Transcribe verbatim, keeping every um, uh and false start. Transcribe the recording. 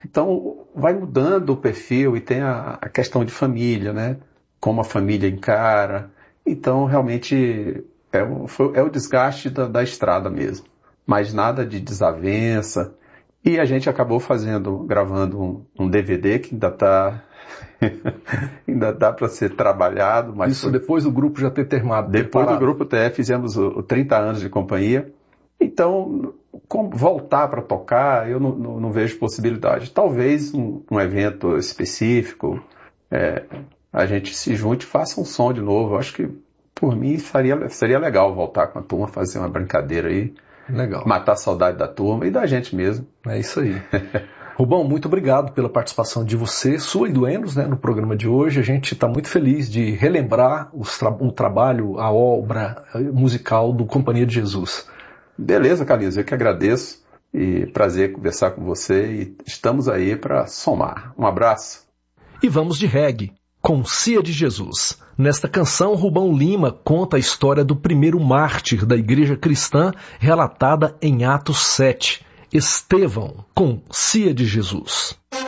Então, vai mudando o perfil e tem a, a questão de família, né? Como a família encara. Então, realmente, é o, foi, é o desgaste da, da estrada mesmo. Mas nada de desavença. E a gente acabou fazendo, gravando um, um D V D que ainda está... ainda dá para ser trabalhado. Mas isso foi... depois do grupo já ter terminado. Depois ter do grupo T E, fizemos o, o trinta anos de companhia. Então, como voltar para tocar, eu não, não, não vejo possibilidade. Talvez um, um evento específico, é, a gente se junte e faça um som de novo. Eu acho que, por mim, faria, seria legal voltar com a turma, fazer uma brincadeira aí. Legal. Matar a saudade da turma e da gente mesmo. É isso aí. Rubão, muito obrigado pela participação de você, sua e do Enos, né, no programa de hoje. A gente está muito feliz de relembrar os tra- o trabalho, a obra musical do Companhia de Jesus. Beleza, Carlinhos, eu que agradeço e prazer conversar com você e estamos aí para somar. Um abraço. E vamos de reggae, com Cia de Jesus. Nesta canção, Rubão Lima conta a história do primeiro mártir da igreja cristã relatada em Atos sete, Estevão, com Cia de Jesus.